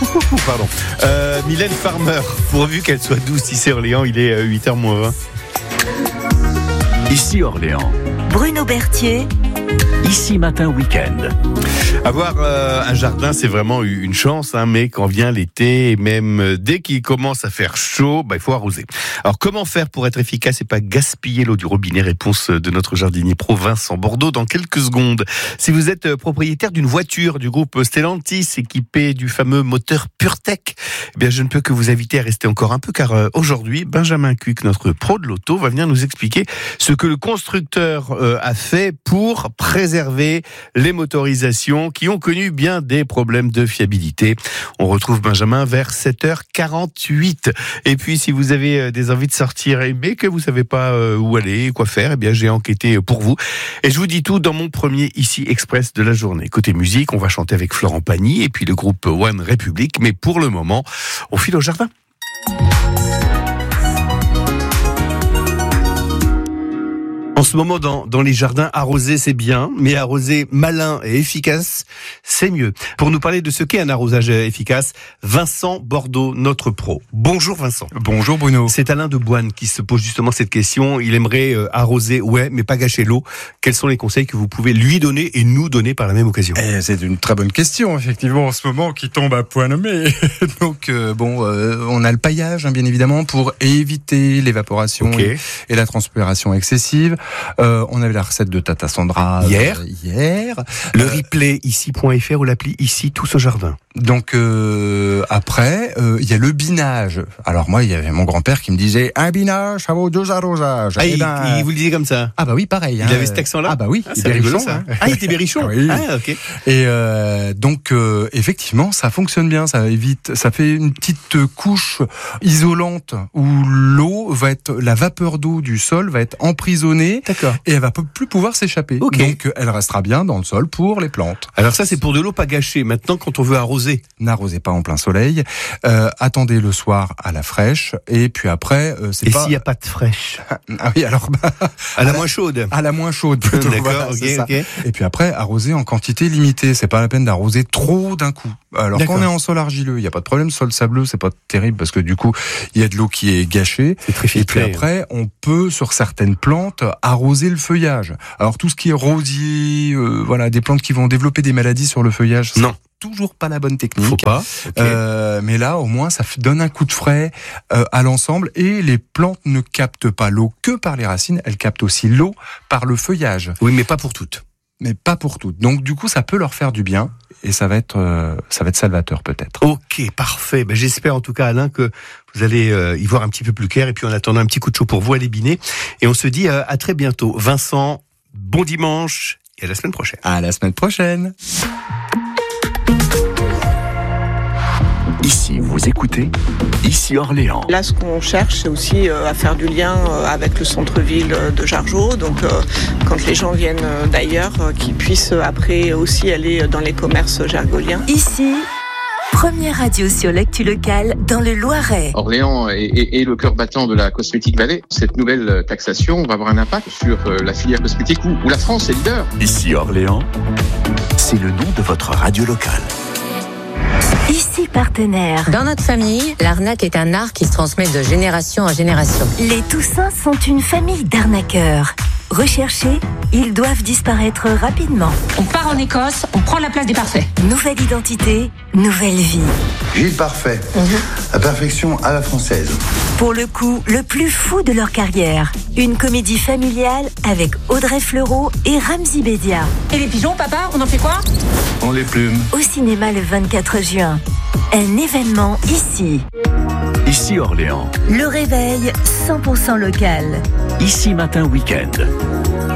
Pardon. Mylène Farmer, pourvu qu'elle soit douce, ici Orléans, il est 8h moins 20. Ici Orléans. Bruno Berthier. Ici Matin Week-end. Avoir un jardin, c'est vraiment une chance, mais quand vient l'été, et même dès qu'il commence à faire chaud, il faut arroser. Alors comment faire pour être efficace et pas gaspiller l'eau du robinet? Réponse de notre jardinier pro Vincent Bordeaux dans quelques secondes. Si vous êtes propriétaire d'une voiture du groupe Stellantis équipée du fameux moteur PureTech, je ne peux que vous inviter à rester encore un peu, car aujourd'hui, Benjamin Cuic, notre pro de l'auto, va venir nous expliquer ce que le constructeur a fait pour préserver les motorisations qui ont connu bien des problèmes de fiabilité. On retrouve Benjamin vers 7h48. Et puis, si vous avez des envies de sortir, mais que vous savez pas où aller, quoi faire, j'ai enquêté pour vous. Et je vous dis tout dans mon premier Ici Express de la journée. Côté musique, on va chanter avec Florent Pagny et puis le groupe One Republic. Mais pour le moment, on file au jardin. En ce moment, dans les jardins, arroser c'est bien, mais arroser malin et efficace, c'est mieux. Pour nous parler de ce qu'est un arrosage efficace, Vincent Bordeaux, notre pro. Bonjour Vincent. Bonjour Bruno. C'est Alain de Boine qui se pose justement cette question. Il aimerait arroser, mais pas gâcher l'eau. Quels sont les conseils que vous pouvez lui donner et nous donner par la même occasion? C'est une très bonne question, effectivement, en ce moment, qui tombe à point nommé. Donc, on a le paillage, bien évidemment, pour éviter l'évaporation et la transpiration excessive. On avait la recette de Tata Sandra hier. Le replay ici.fr ou l'appli ici tous au jardin. Donc après, il y a le binage. Alors moi, il y avait mon grand-père qui me disait un binage, ça vaut 2 arrosages. Il vous le disait comme ça? Ah bah oui, pareil. Il avait cet accent-là? Ah bah oui, c'est rigolo ça. Il était berrichon. Oui. Ok. Et donc effectivement, ça fonctionne bien. Ça évite, ça fait une petite couche isolante où la vapeur d'eau du sol va être emprisonnée. D'accord. Et elle va plus pouvoir s'échapper. Okay. Donc elle restera bien dans le sol pour les plantes. Alors ça, c'est pour de l'eau pas gâchée. Maintenant, quand on veut arroser, n'arrosez pas en plein soleil. Attendez le soir à la fraîche. Et puis après, s'il n'y a pas de fraîche? Ah oui, alors à la moins chaude. À la moins chaude plutôt. D'accord. Voilà, ok. Et puis après, arroser en quantité limitée. C'est pas la peine d'arroser trop d'un coup. Alors quand on est en sol argileux, il y a pas de problème. Sol sableux, c'est pas terrible parce que du coup, il y a de l'eau qui est gâchée. C'est très filtré. Et puis après, on peut sur certaines plantes arroser le feuillage. Alors tout ce qui est rosier, des plantes qui vont développer des maladies sur le feuillage. Non. Toujours pas la bonne technique. Faut pas. Okay. Mais là, au moins, ça donne un coup de frais à l'ensemble. Et les plantes ne captent pas l'eau que par les racines. Elles captent aussi l'eau par le feuillage. Oui, mais pas pour toutes. Mais pas pour toutes. Donc du coup, ça peut leur faire du bien. Et ça va être salvateur peut-être. Ok, parfait. J'espère en tout cas, Alain, que vous allez y voir un petit peu plus clair. Et puis en attendant un petit coup de chaud pour vous, allez biner. Et on se dit à très bientôt. Vincent, bon dimanche et à la semaine prochaine. À la semaine prochaine. Ici, vous écoutez Ici Orléans. Là, ce qu'on cherche, c'est aussi à faire du lien avec le centre-ville de Jargeau. Donc, quand les gens viennent d'ailleurs, qu'ils puissent après aussi aller dans les commerces jargoliens. Ici, première radio sur l'actu locale dans le Loiret. Orléans est le cœur battant de la Cosmétique Vallée. Cette nouvelle taxation va avoir un impact sur la filière cosmétique où la France est leader. Ici Orléans, c'est le nom de votre radio locale. Ici partenaire. Dans notre famille, l'arnaque est un art qui se transmet de génération en génération. Les Toussins sont une famille d'arnaqueurs. Recherchés, ils doivent disparaître rapidement. On part en Écosse, on prend la place des parfaits. Nouvelle identité, nouvelle vie. Gilles Parfait, la perfection à la française. Pour le coup, le plus fou de leur carrière. Une comédie familiale avec Audrey Fleurot et Ramzy Bédia. Et les pigeons, papa, on en fait quoi? On les plume. Au cinéma le 24 juin. Un événement ici. Ici Orléans. Le réveil 100% local. Ici Matin Week-end.